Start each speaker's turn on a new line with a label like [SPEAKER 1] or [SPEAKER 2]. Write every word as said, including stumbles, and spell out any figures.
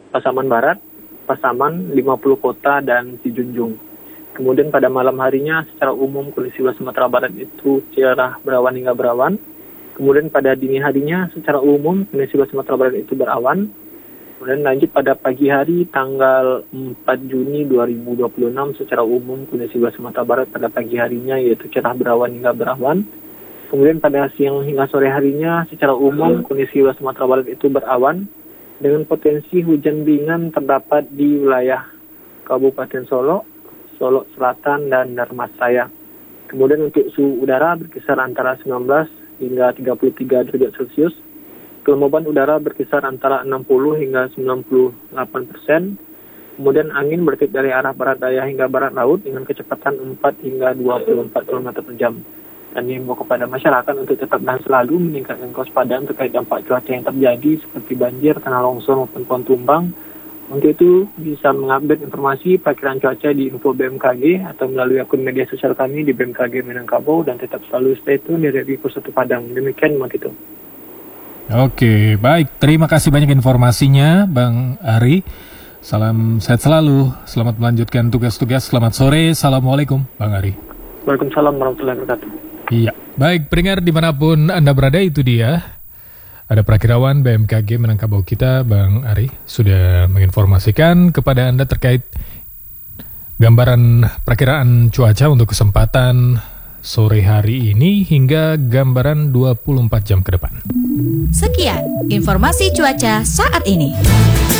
[SPEAKER 1] Pasaman Barat, Pasaman, lima puluh Kota, dan Sijunjung. Kemudian pada malam harinya secara umum kondisi wilayah Sumatera Barat itu cerah berawan hingga berawan. Kemudian pada dini harinya secara umum kondisi wilayah Sumatera Barat itu berawan. Kemudian lanjut pada pagi hari tanggal empat Juni dua ribu dua puluh enam secara umum kondisi wilayah Sumatera Barat pada pagi harinya yaitu cerah berawan hingga berawan. Kemudian pada siang hingga sore harinya secara umum kondisi wilayah Sumatera Barat itu berawan dengan potensi hujan ringan terdapat di wilayah Kabupaten Solo, Solo Selatan, dan Dharmasraya. Kemudian untuk suhu udara berkisar antara sembilan belas hingga tiga puluh tiga derajat Celcius. Kelembaban udara berkisar antara enam puluh hingga sembilan puluh delapan persen. Kemudian angin bertiup dari arah barat daya hingga barat laut dengan kecepatan empat hingga dua puluh empat kilometer per jam. Dan dihimbau kepada masyarakat untuk tetap dan selalu meningkatkan kewaspadaan terkait dampak cuaca yang terjadi seperti banjir, tanah longsor maupun pohon tumbang. Untuk itu bisa mengupdate informasi perkiraan cuaca di info B M K G atau melalui akun media sosial kami di B M K G Minangkabau dan tetap selalu stay tune di Radio satu Padang. Demikian Mak itu.
[SPEAKER 2] Oke, baik. Terima kasih banyak informasinya, Bang Ari. Salam sehat selalu. Selamat melanjutkan tugas-tugas. Selamat sore. Assalamualaikum, Bang Ari.
[SPEAKER 1] Waalaikumsalam warahmatullahi wabarakatuh.
[SPEAKER 2] Iya, baik. Pendengar dimanapun Anda berada, itu dia. Ada Prakirawan B M K G Minangkabau kita, Bang Ari, sudah menginformasikan kepada Anda terkait gambaran perakiraan cuaca untuk kesempatan sore hari ini hingga gambaran dua puluh empat jam ke depan.
[SPEAKER 3] Sekian informasi cuaca saat ini.